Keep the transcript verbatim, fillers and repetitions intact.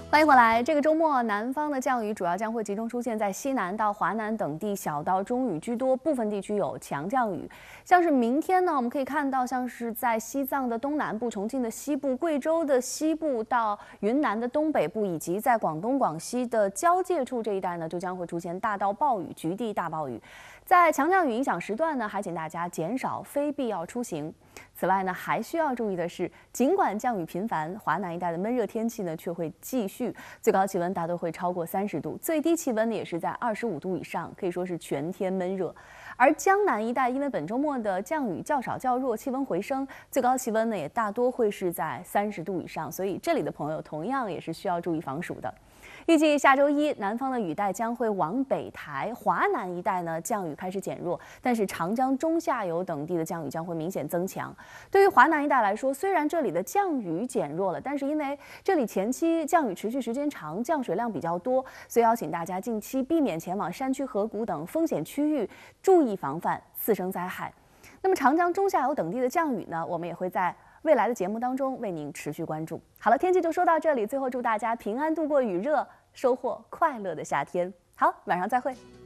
欢迎回来。这个周末，南方的降雨主要将会集中出现在西南到华南等地，小到中雨居多，部分地区有强降雨。像是明天呢，我们可以看到，像是在西藏的东南部、重庆的西部、贵州的西部到云南的东北部，以及在广东、广西的交界处这一带呢，就将会出现大到暴雨、局地大暴雨。在强降雨影响时段呢，还请大家减少非必要出行。此外呢，还需要注意的是，尽管降雨频繁，华南一带的闷热天气呢却会继续，最高气温大多会超过三十度，最低气温呢也是在二十五度以上，可以说是全天闷热。而江南一带因为本周末的降雨较少较弱，气温回升，最高气温呢也大多会是在三十度以上，所以这里的朋友同样也是需要注意防暑的。预计下周一，南方的雨带将会往北抬，华南一带呢降雨开始减弱，但是长江中下游等地的降雨将会明显增强。对于华南一带来说，虽然这里的降雨减弱了，但是因为这里前期降雨持续时间长，降水量比较多，所以邀请大家近期避免前往山区、河谷等风险区域，注意防范次生灾害。那么长江中下游等地的降雨呢，我们也会在未来的节目当中为您持续关注。好了，天气就说到这里，最后祝大家平安度过雨热，收获快乐的夏天。好，晚上再会。